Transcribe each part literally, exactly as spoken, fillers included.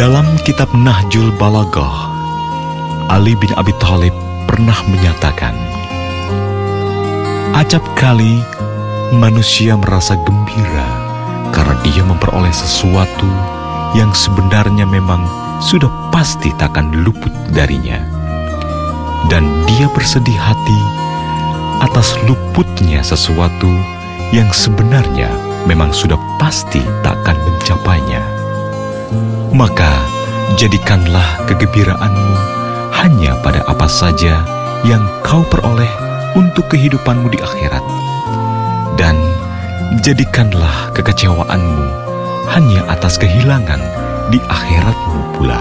Dalam kitab Nahjul Balaghah, Ali bin Abi Thalib pernah menyatakan, acap kali manusia merasa gembira karena dia memperoleh sesuatu yang sebenarnya memang sudah pasti takkan luput darinya. Dan dia bersedih hati atas luputnya sesuatu yang sebenarnya memang sudah pasti takkan mencapainya. Maka jadikanlah kegembiraanmu hanya pada apa saja yang kau peroleh untuk kehidupanmu di akhirat. Dan jadikanlah kekecewaanmu hanya atas kehilangan di akhiratmu pula.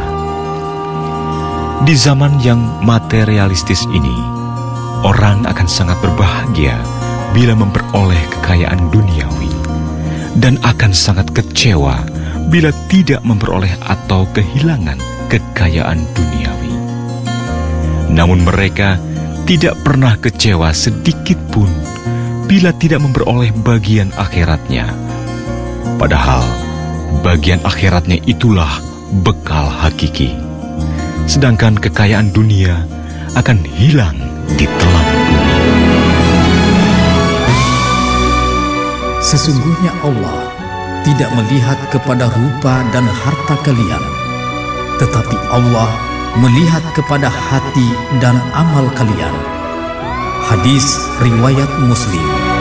Di zaman yang materialistis ini, orang akan sangat berbahagia bila memperoleh kekayaan duniawi, dan akan sangat kecewa bila tidak memperoleh atau kehilangan kekayaan duniawi. Namun mereka tidak pernah kecewa sedikit pun bila tidak memperoleh bagian akhiratnya. Padahal bagian akhiratnya itulah bekal hakiki. Sedangkan kekayaan dunia akan hilang di telan bumi. Sesungguhnya Allah tidak melihat kepada rupa dan harta kalian, tetapi Allah melihat kepada hati dan amal kalian. Hadis riwayat Muslim.